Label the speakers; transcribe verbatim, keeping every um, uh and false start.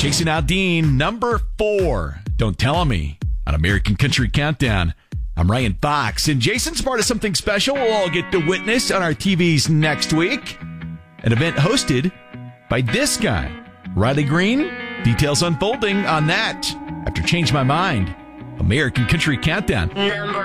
Speaker 1: Jason Aldean, number four. Don't Tell Me on American Country Countdown. I'm Ryan Fox, and Jason's part of something special we'll all get to witness on our T Vs next week. An event hosted by this guy, Riley Green. Details unfolding on that after Change My Mind. American Country Countdown. Number